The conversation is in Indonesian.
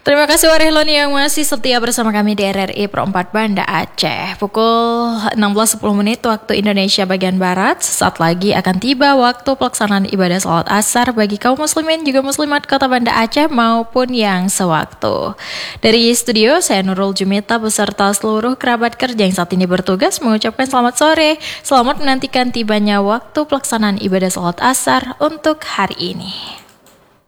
Terima kasih Warehlon yang masih setia bersama kami di RRI Pro 4 Banda Aceh. Pukul 16.10 waktu Indonesia bagian Barat. Sesaat lagi akan tiba waktu pelaksanaan ibadah salat asar bagi kaum muslimin juga muslimat kota Banda Aceh maupun yang sewaktu. Dari studio, saya Nurul Jumita beserta seluruh kerabat kerja yang saat ini bertugas mengucapkan selamat sore. Selamat menantikan tibanya waktu pelaksanaan ibadah salat asar untuk hari ini.